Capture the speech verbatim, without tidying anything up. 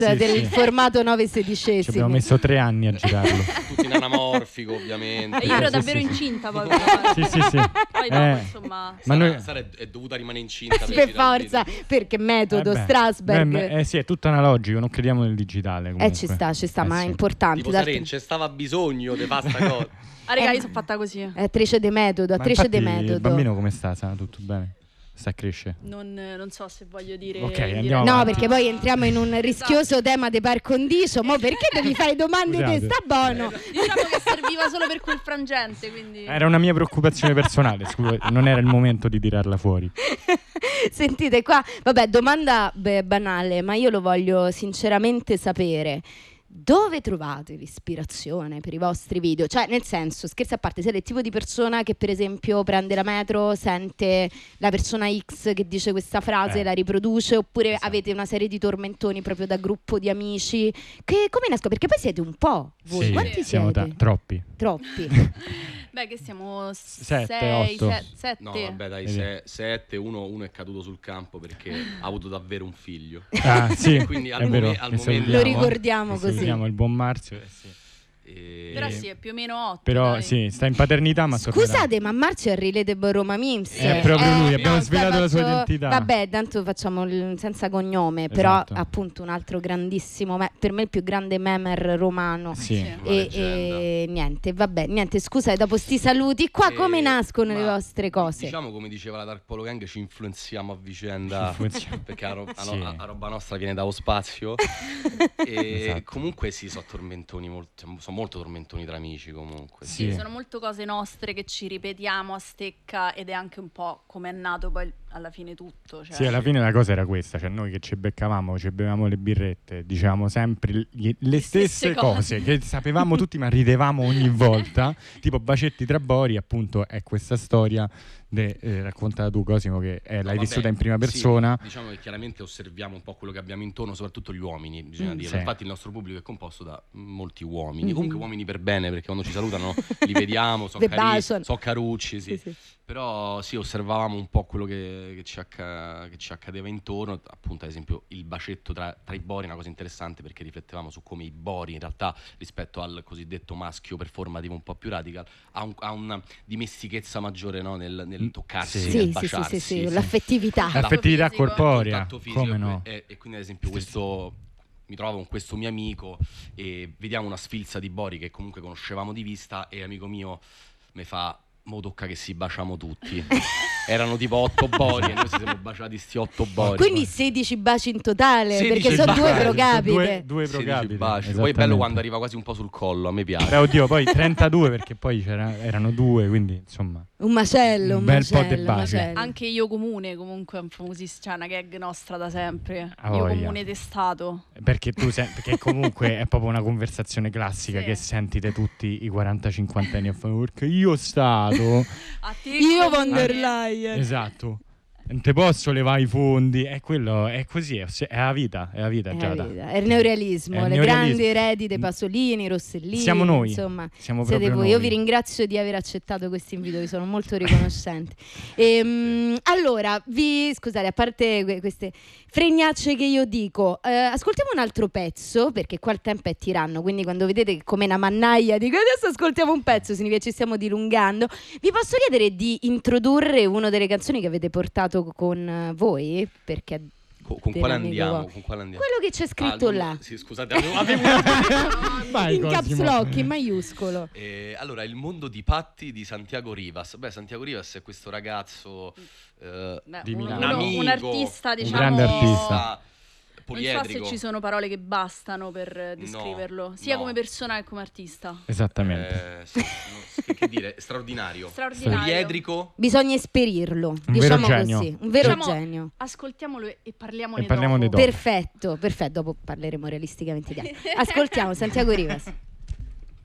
sì, del sì. formato nove sedicesimi. Ci abbiamo messo tre anni a girarlo. Tutti in anamorfico, ovviamente. E io ero Sì, davvero sì, sì. incinta poi. Sì, sì, sì. Poi dopo, Eh, insomma... ma Sara, noi... Sara è, è dovuta rimanere incinta per Per girare il forza, video. perché metodo Eh beh, Strasberg. beh, eh sì, è tutto analogico, non crediamo nel digitale comunque. Eh ci sta, ci sta, Eh ma sì. è importante. Tipo d'altro- Saren, c'è stava bisogno di fare sta cosa. Ah, raga, Eh, io sono fatta così. È attrice de metodo, Ma attrice de infatti metodo. il bambino come sta? Sa tutto bene? Sta a crescere? Non, non so se voglio dire... Ok, dire- andiamo No, avanti. perché poi entriamo in un Esatto. rischioso tema di par condicio. Mo perché devi fare domande Scusate. te? Sta buono. Diciamo che serviva solo per quel frangente, quindi... Era una mia preoccupazione personale, scusa, non era il momento di tirarla fuori. Sentite qua, vabbè, domanda beh, banale, ma io lo voglio sinceramente sapere. Dove trovate l'ispirazione per i vostri video? Cioè, nel senso, scherzi a parte, siete il tipo di persona che per esempio prende la metro, sente la persona X che dice questa frase, Eh. la riproduce, oppure Esatto. avete una serie di tormentoni proprio da gruppo di amici? Che come nascono? Perché poi siete un po', voi Sì, quanti siamo siete? ta- troppi. Troppi. Beh, che siamo Sette, sei, otto. se- sette. No, vabbè, dai, Vediamo. se, sette, uno, uno è caduto sul campo perché ha avuto davvero un figlio. Ah, sì, Quindi al è vero, momen- al ne momento- salutiamo, Lo eh. ricordiamo Ne così. salutiamo il buon Marzio. eh sì. E- Però sì, è più o meno otto. Però dai. sì, sta in paternità ma tornerà. Scusate, ma Marzio è Relatable Roma Memes. È proprio lui, abbiamo no, svelato la sua faccio- identità. Vabbè, tanto facciamo il senza cognome, però Esatto. appunto un altro grandissimo, me- per me il più grande memer romano. Sì. Sì. Una E, leggenda. e niente, vabbè, niente, scusa, dopo sti saluti, qua E- come nascono le ma vostre cose? Diciamo, come diceva la Dark Polo Gang, ci influenziamo a vicenda. Ci influenziamo. Perché la, ro- la Sì. no- la roba nostra viene dallo spazio. E Esatto. comunque sì, sono tormentoni, molto, sono molto tormentoni tra amici comunque. Sì. Sì, sono molto cose nostre che ci ripetiamo a stecca ed è anche un po' come è nato poi alla fine tutto. Cioè. Sì, alla fine la cosa era questa, cioè noi che ci beccavamo, ci bevevamo le birrette, dicevamo sempre gli- le stesse stesse cose, cose. che sapevamo tutti ma ridevamo ogni volta, tipo Bacetti tra Bori, appunto è questa storia de, eh, raccontata tu Cosimo che eh, No, l'hai vabbè, vissuta in prima sì, persona. diciamo che chiaramente osserviamo un po' quello che abbiamo intorno, soprattutto gli uomini, bisogna Mm, dire. sì. Infatti il nostro pubblico è composto da molti uomini, Mhm. comunque uomini per bene, perché quando ci salutano li vediamo, sono Ve baciano. so carucci, sì. Sì, sì. Però sì, osservavamo un po' quello che, che, ci, acca- che ci accadeva intorno, appunto ad esempio il bacetto tra, tra i bori è una cosa interessante perché riflettevamo su come i bori in realtà rispetto al cosiddetto maschio performativo un po' più radical ha, un- ha una dimestichezza maggiore, no, nel, nel toccarsi, Sì. Sì, nel sì, sì, baciarsi. sì, sì, l'affettività. L'affettività fisico. corporea, Contatto fisico, come no? e, e quindi ad esempio questo mi trovo con questo mio amico e vediamo una sfilza di bori che comunque conoscevamo di vista e amico mio mi fa mo tocca che si baciamo tutti. Erano tipo otto bori e noi ci siamo baciati sti otto bori. Quindi sedici baci in totale, sedici perché sono baci. due Sono pro capite. Due, due pro sedici capite. baci. Poi è esattamente. bello quando arriva quasi un po' sul collo, a me piace. Beh, oddio, poi trentadue perché poi c'era- erano due, quindi insomma. Un macello, un, Un bel po' macello, de un baci. macello. Anche Io Comune comunque è un famosissimo, cioè una gag nostra da sempre. A Io voglia. Comune testato. Perché tu sen- perché comunque è proprio una conversazione classica Sì. che sentite tutti i quaranta cinquanta anni a fare perché io stato A te Io Comune. von der Leyen. esatto. Non te posso levare i fondi, è quello, è così, è, è la vita, è la vita, È, Giada. la vita. È il neorealismo, È il le neorealismo. grandi eredi dei Pasolini, Rossellini. Siamo noi, Insomma, siamo siete proprio voi. noi. Io vi ringrazio di aver accettato questo invito, vi sono molto riconoscente. Ehm, allora, vi scusate, a parte que- queste fregnacce che io dico, eh, ascoltiamo un altro pezzo, perché qua il tempo è tiranno, quindi quando vedete che come una mannaia dico adesso ascoltiamo un pezzo, significa che ci stiamo dilungando. Vi posso chiedere di introdurre una delle canzoni che avete portato con eh, voi? Perché Co- con, quale andiamo? Con quale andiamo? quello che c'è scritto Ah, no, là. Sì, scusate, avevo, avevo Vai, In caps Cosimo. lock, in maiuscolo. Eh, allora, il mondo di Patti di Santiago Rivas. Beh, Santiago Rivas è questo ragazzo eh, Beh, Di uno- Milano. uno- Un amico, un artista, un diciamo. grande artista. Non so se poliedrico. ci sono parole che bastano per eh, descriverlo, sia no. come persona che come artista. Esattamente. Eh, sì, no, che, che dire, straordinario. Straordinario. Poliedrico. Bisogna esperirlo, Un diciamo vero genio. così, un vero Diciamo- genio. Ascoltiamolo e, e parliamone E parliamone dopo. dopo. Perfetto, perfetto, dopo parleremo realisticamente di altro. Ascoltiamo Santiago Rivas.